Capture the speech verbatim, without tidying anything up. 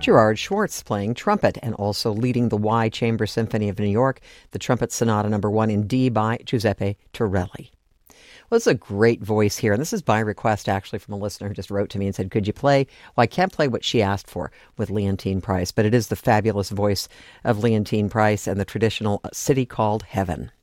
Gerard Schwartz playing trumpet and also leading the Y Chamber Symphony of New York, the Trumpet Sonata Number One in D by Giuseppe Torelli. Well, it's a great voice here, and this is by request, actually, from a listener who just wrote to me and said, could you play? Well, I can't play what she asked for with Leontyne Price, but it is the fabulous voice of Leontyne Price and the traditional City Called Heaven.